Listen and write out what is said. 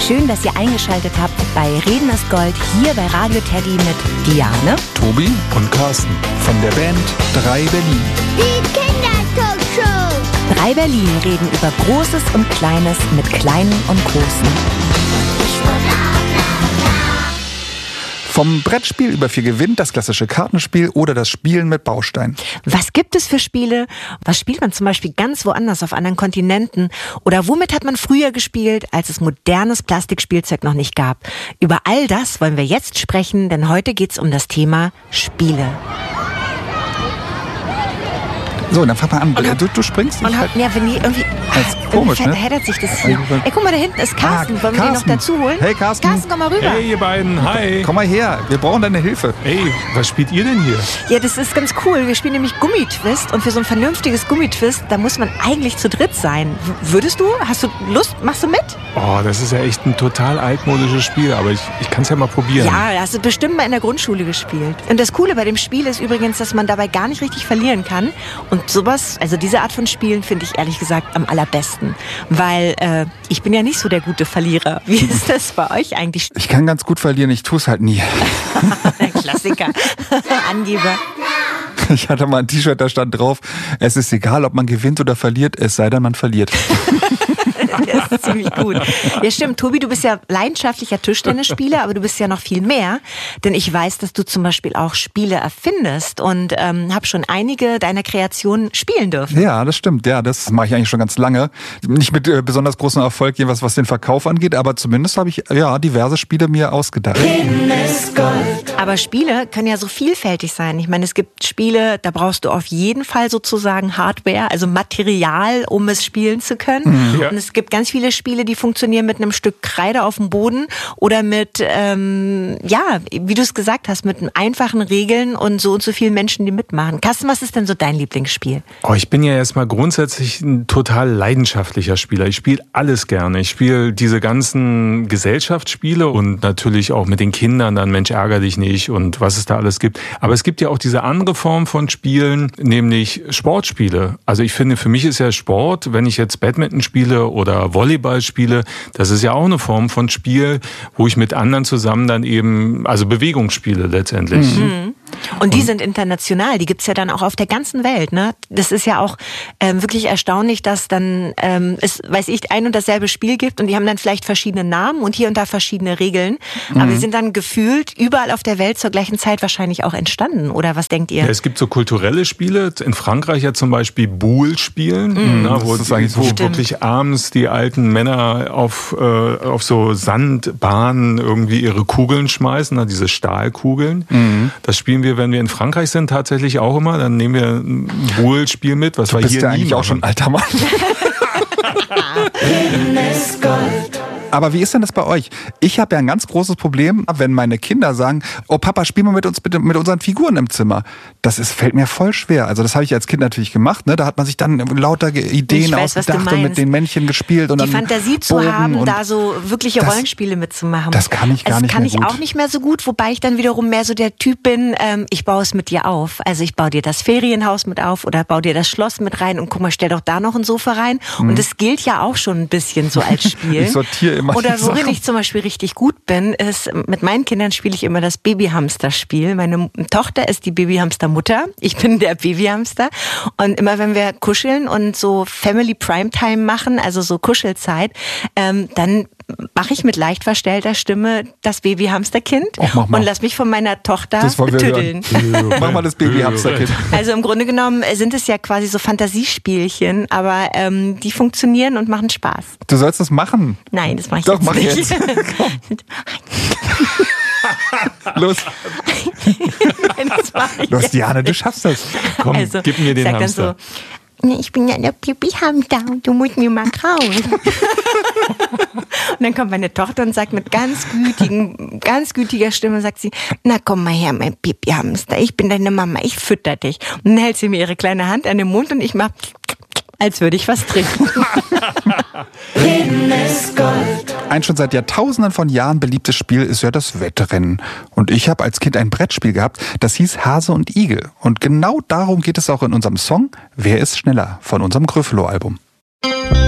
Schön, dass ihr eingeschaltet habt bei Reden ist Gold hier bei Radio Teddy mit Diane, Tobi und Carsten von der Band 3 Berlin. Die Kindertalkshow. 3 Berlin reden über Großes und Kleines mit Kleinen und Großen. Vom Brettspiel über viel Gewinn, das klassische Kartenspiel oder das Spielen mit Bausteinen. Was gibt es für Spiele? Was spielt man zum Beispiel ganz woanders auf anderen Kontinenten? Oder womit hat man früher gespielt, als es modernes Plastikspielzeug noch nicht gab? Über all das wollen wir jetzt sprechen, denn heute geht es um das Thema Spiele. So, dann fang mal an. Du springst nicht halt. Ja, wenn die irgendwie. Das ist komisch, ne? Verheddert sich das hier. Ey, guck mal, da hinten ist Carsten. Wollen wir den noch dazu holen? Hey, Carsten. Carsten, komm mal rüber. Hey, ihr beiden, hi. Komm mal her, wir brauchen deine Hilfe. Hey, was spielt ihr denn hier? Ja, das ist ganz cool. Wir spielen nämlich Gummitwist. Und für so ein vernünftiges Gummitwist, da muss man eigentlich zu dritt sein. Würdest du? Hast du Lust? Machst du mit? Oh, das ist ja echt ein total altmodisches Spiel, aber ich kann es ja mal probieren. Ja, hast du bestimmt mal in der Grundschule gespielt. Und das Coole bei dem Spiel ist übrigens, dass man dabei gar nicht richtig verlieren kann. Und sowas, also diese Art von Spielen finde ich ehrlich gesagt am allerbesten. Weil ich bin ja nicht so der gute Verlierer. Wie ist das bei euch eigentlich? Ich kann ganz gut verlieren, ich tue es halt nie. Klassiker. Angeber. Ich hatte mal ein T-Shirt, da stand drauf, es ist egal, ob man gewinnt oder verliert, es sei denn, man verliert. Das ist ziemlich gut. Ja, stimmt. Tobi, du bist ja leidenschaftlicher Tischtennisspieler, aber du bist ja noch viel mehr. Denn ich weiß, dass du zum Beispiel auch Spiele erfindest und habe schon einige deiner Kreationen spielen dürfen. Ja, das stimmt. Ja, das mache ich eigentlich schon ganz lange. Nicht mit besonders großem Erfolg, jeweils was den Verkauf angeht, aber zumindest habe ich diverse Spiele mir ausgedacht. Aber Spiele können ja so vielfältig sein. Ich meine, es gibt Spiele, da brauchst du auf jeden Fall sozusagen Hardware, also Material, um es spielen zu können. Ja. Und es gibt ganz viele Spiele, die funktionieren mit einem Stück Kreide auf dem Boden oder mit, wie du es gesagt hast, mit einfachen Regeln und so vielen Menschen, die mitmachen. Carsten, was ist denn so dein Lieblingsspiel? Oh, ich bin ja erstmal grundsätzlich ein total leidenschaftlicher Spieler. Ich spiele alles gerne. Ich spiele diese ganzen Gesellschaftsspiele und natürlich auch mit den Kindern dann Mensch, ärger dich nicht und was es da alles gibt. Aber es gibt ja auch diese andere Form von Spielen, nämlich Sportspiele. Also ich finde, für mich ist ja Sport, wenn ich jetzt Badminton spiele oder Volleyball spiele, das ist ja auch eine Form von Spiel, wo ich mit anderen zusammen dann eben, also Bewegung spiele letztendlich. Mhm. Und die sind international, die gibt's ja dann auch auf der ganzen Welt, ne? Das ist ja auch wirklich erstaunlich, dass dann es, weiß ich, ein und dasselbe Spiel gibt und die haben dann vielleicht verschiedene Namen und hier und da verschiedene Regeln, aber die sind dann gefühlt überall auf der Welt zur gleichen Zeit wahrscheinlich auch entstanden, oder was denkt ihr? Ja, es gibt so kulturelle Spiele, in Frankreich ja zum Beispiel Boule spielen, wo wirklich abends die alten Männer auf so Sandbahnen irgendwie ihre Kugeln schmeißen, diese Stahlkugeln. Das spielen wir, wenn wir in Frankreich sind, tatsächlich auch immer. Dann nehmen wir ein Boule-Spiel mit, was wir hier nie machen. Du bist ja eigentlich auch schon ein alter Mann. Aber wie ist denn das bei euch? Ich habe ja ein ganz großes Problem, wenn meine Kinder sagen, oh Papa, spiel mal mit uns bitte mit unseren Figuren im Zimmer. Fällt mir voll schwer. Also das habe ich als Kind natürlich gemacht. Ne? Da hat man sich dann lauter Ideen ausgedacht und mit den Männchen gespielt. Und die dann Fantasie zu haben, da so wirkliche Rollenspiele mitzumachen. Das kann ich gar nicht mehr gut. Das kann ich auch nicht mehr so gut, wobei ich dann wiederum mehr so der Typ bin, ich baue es mit dir auf. Also ich baue dir das Ferienhaus mit auf oder baue dir das Schloss mit rein und guck mal, stell doch da noch ein Sofa rein. Und das gilt ja auch schon ein bisschen so als Spiel. Ich sortiere immer oder worin ich zum Beispiel richtig gut bin, ist, mit meinen Kindern spiele ich immer das Babyhamster-Spiel. Meine Tochter ist die Babyhamster-Mutter. Ich bin der Babyhamster. Und immer wenn wir kuscheln und so Family Primetime machen, also so Kuschelzeit, dann mache ich mit leicht verstellter Stimme das Babyhamsterkind und lass mich von meiner Tochter betüddeln. Mach mal das Babyhamsterkind. Also im Grunde genommen sind es ja quasi so Fantasiespielchen, aber die funktionieren und machen Spaß. Du sollst das machen. Nein, das mache ich Doch, jetzt nicht. Los. Das mach ich Los, Diane, du schaffst das. Komm, also, gib mir den Hamster. Ich bin ja der Babyhamster und du musst mir mal trauen. Und dann kommt meine Tochter und sagt mit ganz gütiger Stimme, sagt sie, na komm mal her, mein Babyhamster, ich bin deine Mama, ich fütter dich. Und dann hält sie mir ihre kleine Hand an den Mund und ich mach, als würde ich was trinken. Reden ist Gold. Ein schon seit Jahrtausenden von Jahren beliebtes Spiel ist ja das Wettrennen. Und ich habe als Kind ein Brettspiel gehabt, das hieß Hase und Igel. Und genau darum geht es auch in unserem Song Wer ist schneller von unserem Gryffalo-Album.